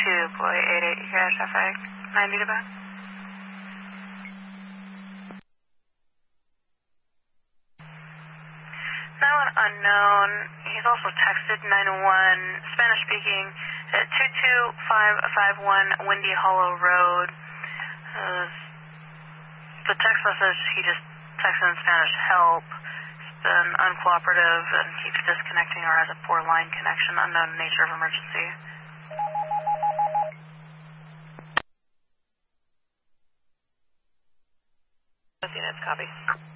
boy 88, you guys traffic 90 to back. Now an unknown, he's also texted 901, Spanish speaking, at 22551 Windy Hollow Road. The text message, he just texted in Spanish, help. He's been uncooperative and keeps disconnecting or has a poor line connection, unknown nature of emergency. Units, copy.